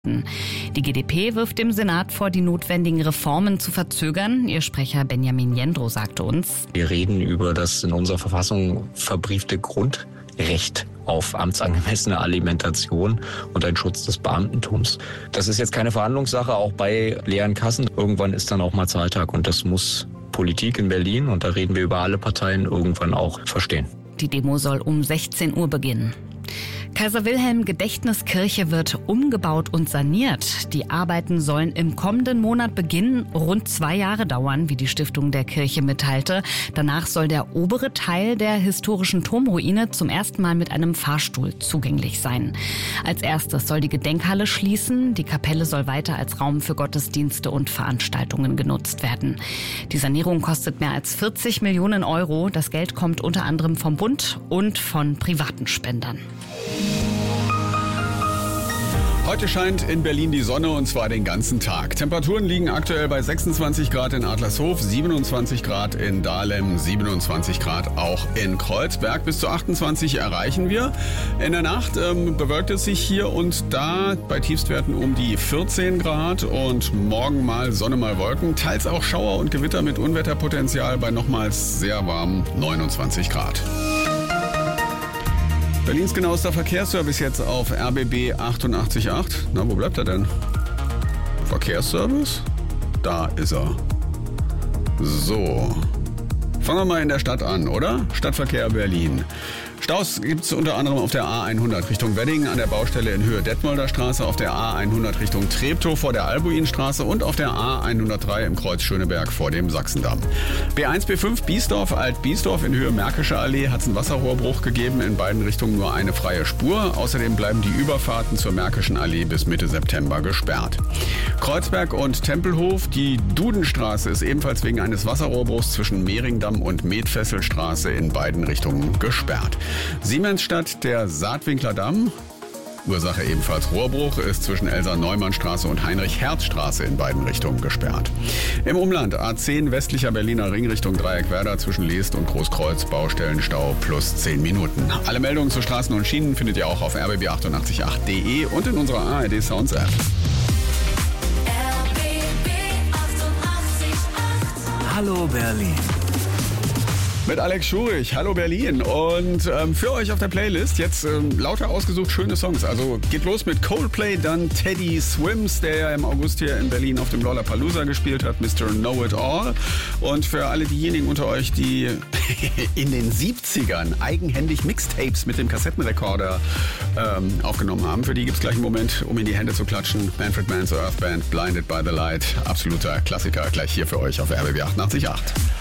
Die GdP wirft dem Senat vor, die notwendigen Reformen zu verzögern. Ihr Sprecher Benjamin Jendrow sagte uns: Wir reden über das in unserer Verfassung verbriefte Grundrecht auf amtsangemessene Alimentation und einen Schutz des Beamtentums. Das ist jetzt keine Verhandlungssache, auch bei leeren Kassen. Irgendwann ist dann auch mal Zahltag und das muss Politik in Berlin, und da reden wir über alle Parteien, irgendwann auch verstehen. Die Demo soll um 16 Uhr beginnen. Kaiser Wilhelm Gedächtniskirche wird umgebaut und saniert. Die Arbeiten sollen im kommenden Monat beginnen, rund 2 Jahre dauern, wie die Stiftung der Kirche mitteilte. Danach soll der obere Teil der historischen Turmruine zum ersten Mal mit einem Fahrstuhl zugänglich sein. Als erstes soll die Gedenkhalle schließen. Die Kapelle soll weiter als Raum für Gottesdienste und Veranstaltungen genutzt werden. Die Sanierung kostet mehr als 40 Millionen Euro. Das Geld kommt unter anderem vom Bund und von privaten Spendern. Heute scheint in Berlin die Sonne, und zwar den ganzen Tag. Temperaturen liegen aktuell bei 26 Grad in Adlershof, 27 Grad in Dahlem, 27 Grad auch in Kreuzberg. Bis zu 28 erreichen wir. In der Nacht bewölkt es sich hier und da bei Tiefstwerten um die 14 Grad und morgen mal Sonne, mal Wolken. Teils auch Schauer und Gewitter mit Unwetterpotenzial bei nochmals sehr warmen 29 Grad. Berlins genauester Verkehrsservice jetzt auf RBB 88.8. Na, wo bleibt er denn? Verkehrsservice? Da ist er. So. Fangen wir mal in der Stadt an, oder? Stadtverkehr Berlin. Staus gibt es unter anderem auf der A100 Richtung Wedding, an der Baustelle in Höhe Detmolder Straße, auf der A100 Richtung Treptow vor der Albuinstraße und auf der A103 im Kreuz Schöneberg vor dem Sachsendamm. B1, B5 Biesdorf, Alt-Biesdorf in Höhe Märkische Allee hat es einen Wasserrohrbruch gegeben, in beiden Richtungen nur eine freie Spur. Außerdem bleiben die Überfahrten zur Märkischen Allee bis Mitte September gesperrt. Kreuzberg und Tempelhof, die Dudenstraße ist ebenfalls wegen eines Wasserrohrbruchs zwischen Mehringdamm und Metfesselstraße in beiden Richtungen gesperrt. Siemensstadt, der Saatwinkler Damm, Ursache ebenfalls Rohrbruch, ist zwischen Elsa-Neumann-Straße und Heinrich-Herz-Straße in beiden Richtungen gesperrt. Im Umland A10 westlicher Berliner Ring Richtung Dreieckwerder zwischen Leest und Großkreuz Baustellenstau plus 10 Minuten. Alle Meldungen zu Straßen und Schienen findet ihr auch auf rbb888.de und in unserer ARD Sounds App. Hallo Berlin. Mit Alex Schurich, Hallo Berlin, und für euch auf der Playlist jetzt lauter ausgesucht schöne Songs. Also geht los mit Coldplay, dann Teddy Swims, der ja im August hier in Berlin auf dem Lollapalooza gespielt hat, Mr. Know It All. Und für alle diejenigen unter euch, die in den 70ern eigenhändig Mixtapes mit dem Kassettenrekorder aufgenommen haben, für die gibt es gleich einen Moment, um in die Hände zu klatschen. Manfred Mann's Earth Band, Blinded by the Light, absoluter Klassiker, gleich hier für euch auf RBB 88.8.